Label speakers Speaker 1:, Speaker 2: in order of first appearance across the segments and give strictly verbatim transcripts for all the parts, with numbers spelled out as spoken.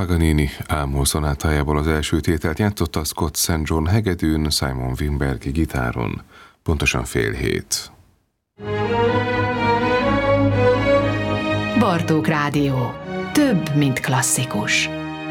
Speaker 1: Paganini Ámol szonátájából az első tételt játszotta Scott Saint John hegedűn, Simon Winberg gitáron, pontosan fél hét.
Speaker 2: Bartók Rádió. Több, mint klasszikus.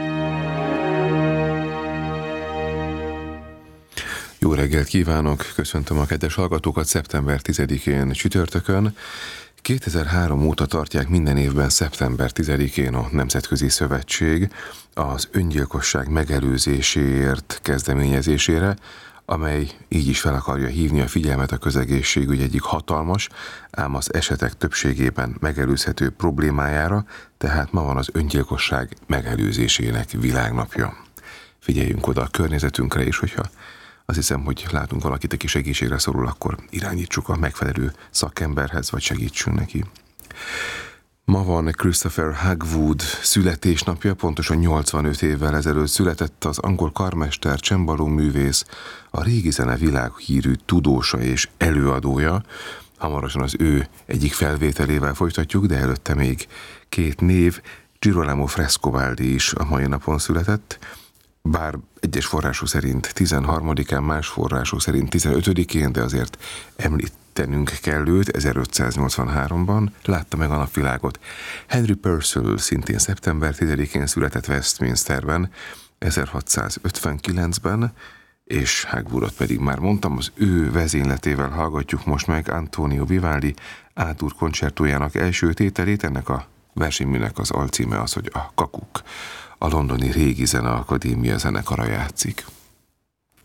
Speaker 1: Jó reggelt kívánok, köszöntöm a kedves hallgatókat szeptember tizedikén csütörtökön. kétezer-három óta tartják minden évben szeptember tizedikén a Nemzetközi Szövetség az öngyilkosság megelőzéséért kezdeményezésére, amely így is fel akarja hívni a figyelmet a közegészségügy egyik hatalmas, ám az esetek többségében megelőzhető problémájára, tehát ma van az öngyilkosság megelőzésének világnapja. Figyeljünk oda a környezetünkre is, hogyha azt hiszem, hogy látunk valakit, aki segítségre szorul, akkor irányítsuk a megfelelő szakemberhez, vagy segítsünk neki. Ma van Christopher Hagwood születésnapja, pontosan nyolcvanöt évvel ezelőtt született az angol karmester, csembaló művész, a régi zene világhírű tudósa és előadója. Hamarosan az ő egyik felvételével folytatjuk, de előtte még két név. Girolamo Frescobaldi is a mai napon született, bár egyes források szerint tizenharmadikán, más források szerint tizenötödikén, de azért említenünk kell őt, ezerötszáznyolcvanháromban látta meg a napvilágot. Henry Purcell szintén szeptember tizedikén született Westminsterben, ezerhatszázötvenkilencben, és Hagwoodot pedig már mondtam, az ő vezényletével hallgatjuk most meg Antonio Vivaldi A-dur koncertójának első tételét. Ennek a versenyműnek az alcíme az, hogy a Kakuk. A londoni Régi Zeneakadémia zenekara játszik.